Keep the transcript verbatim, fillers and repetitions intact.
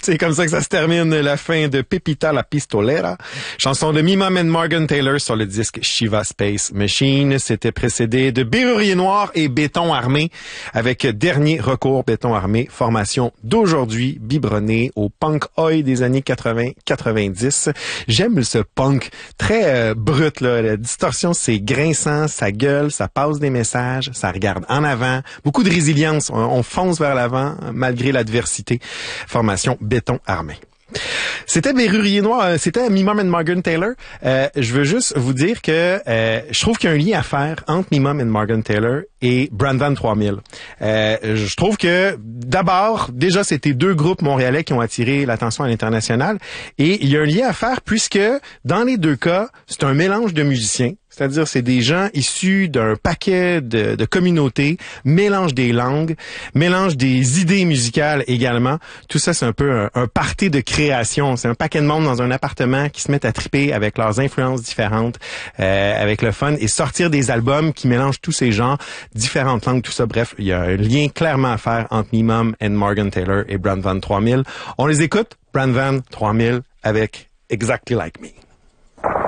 C'est comme ça que ça se termine, la fin de Pepita la Pistolera, chanson de Mimom and Morgan Taylor sur le disque Shiva Space Machine. C'était précédé de Bérurier Noir et Béton Armé avec Dernier Recours Béton Armé, formation d'aujourd'hui biberonnée au punk oi des années quatre-vingts quatre-vingt-dix. J'aime ce punk très euh, brut, là. La distorsion, c'est grinçant, ça gueule, ça passe des messages, ça regarde en avant, beaucoup de résilience, on, on fonce vers l'avant malgré l'adversité. Formation Béton Armé. C'était Bérurier Noir, c'était Mimom and Morgan Taylor. Euh, je veux juste vous dire que euh, je trouve qu'il y a un lien à faire entre Mimom and Morgan Taylor et Brandvan trois mille. Euh, je trouve que d'abord, déjà, c'était deux groupes montréalais qui ont attiré l'attention à l'international, et il y a un lien à faire puisque dans les deux cas, c'est un mélange de musiciens. C'est-à-dire, c'est des gens issus d'un paquet de, de communautés, mélange des langues, mélange des idées musicales également. Tout ça, c'est un peu un, un party de création. C'est un paquet de monde dans un appartement qui se mettent à triper avec leurs influences différentes, euh, avec le fun, et sortir des albums qui mélangent tous ces genres, différentes langues, tout ça. Bref, il y a un lien clairement à faire entre Mimom and Morgan Taylor et Brandvan trois mille. On les écoute, Brandvan trois mille avec Exactly Like Me.